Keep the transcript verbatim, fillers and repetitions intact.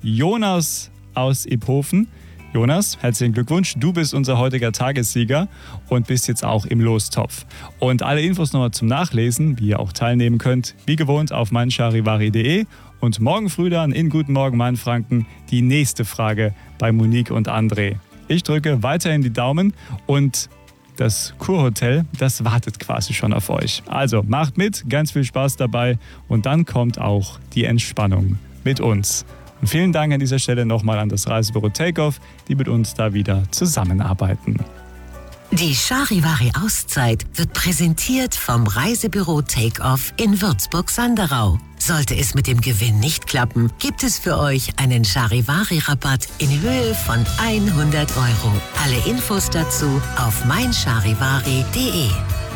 Jonas aus Iphofen. Jonas, herzlichen Glückwunsch. Du bist unser heutiger Tagessieger und bist jetzt auch im Lostopf. Und alle Infos nochmal zum Nachlesen, wie ihr auch teilnehmen könnt, wie gewohnt auf meincharivari punkt de. Und morgen früh dann in Guten Morgen Mainfranken die nächste Frage bei Monique und André. Ich drücke weiterhin die Daumen und das Kurhotel, das wartet quasi schon auf euch. Also macht mit, ganz viel Spaß dabei und dann kommt auch die Entspannung mit uns. Und vielen Dank an dieser Stelle nochmal an das Reisebüro Takeoff, die mit uns da wieder zusammenarbeiten. Die Charivari-Auszeit wird präsentiert vom Reisebüro Takeoff in Würzburg-Sanderau. Sollte es mit dem Gewinn nicht klappen, gibt es für euch einen Charivari-Rabatt in Höhe von hundert Euro. Alle Infos dazu auf meincharivari punkt de.